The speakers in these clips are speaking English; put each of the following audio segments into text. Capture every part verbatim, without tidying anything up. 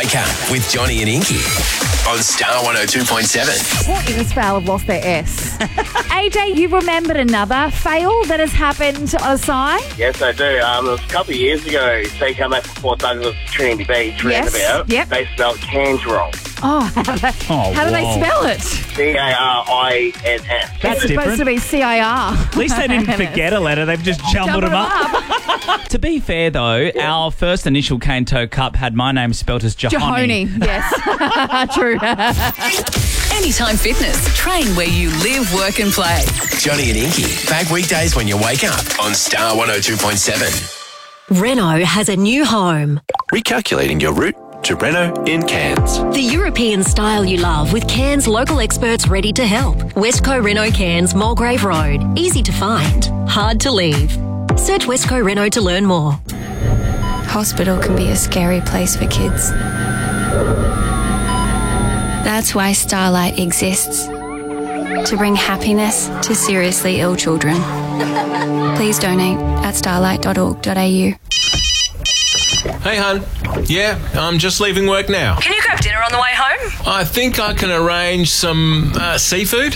Wake Up with Johnny and Inky on Star one oh two point seven. What in this fail have lost their S? A J, you remembered another fail that has happened on a sign? Yes, I do. Um, it was a couple of years ago. So you come back from Port Douglas, Trinity Beach, Yes, roundabout. yep. They spelled Cairns wrong. Oh, how, do they, Oh, how do they wow. spell it? C A R I N S. That's It's supposed different. to be C I R. At least they didn't forget a letter. They've just jumbled them up. To be fair, though, our first initial Cane Toe Cup had my name spelt as Jahoni. Jahoni, yes. True. Anytime Fitness. Train where you live, work and play. Johnny and Inky, back weekdays when you wake up on Star one oh two point seven. Renault has a new home. Recalculating your route to Renault in Cairns. The European style you love with Cairns local experts ready to help. Westco Renault Cairns, Mulgrave Road. Easy to find, hard to leave. Search Westco Renault to learn more. Hospital can be a scary place for kids. That's why Starlight exists. To bring happiness to seriously ill children. Please donate at starlight dot org dot a u. Hey, hun. Yeah, I'm just leaving work now. Can you grab dinner on the way home? I think I can arrange some uh, seafood.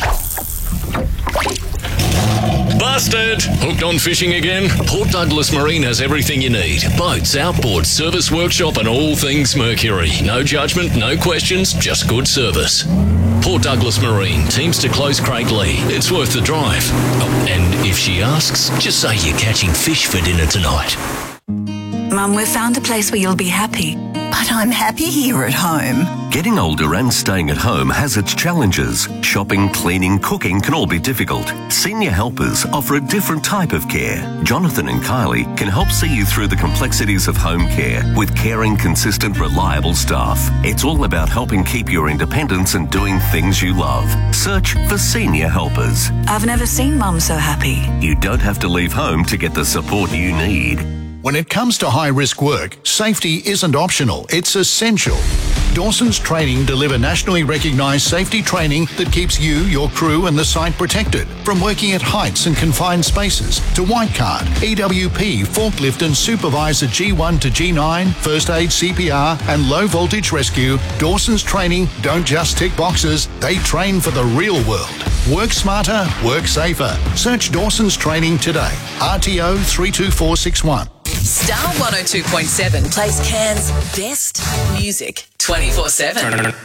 Busted! Hooked on fishing again? Port Douglas Marine has everything you need. Boats, outboard, service workshop and all things Mercury. No judgment, no questions, just good service. Port Douglas Marine, teams to close Craiglee. It's worth the drive. Oh, and if she asks, just say you're catching fish for dinner tonight. Mum, we've found a place where you'll be happy. But I'm happy here at home. Getting older and staying at home has its challenges. Shopping, cleaning, cooking can all be difficult. Senior Helpers offer a different type of care. Jonathan and Kylie can help see you through the complexities of home care with caring, consistent, reliable staff. It's all about helping keep your independence and doing things you love. Search for Senior Helpers. I've never seen Mum so happy. You don't have to leave home to get the support you need. When it comes to high-risk work, safety isn't optional, it's essential. Dawson's Training deliver nationally recognised safety training that keeps you, your crew and the site protected. From working at heights and confined spaces to white card, E W P, forklift and supervisor G one to G nine, first aid, C P R and low voltage rescue, Dawson's Training don't just tick boxes, they train for the real world. Work smarter, work safer. Search Dawson's Training today. R T O three two four six one. Star one oh two point seven plays Cairns' best music twenty-four seven.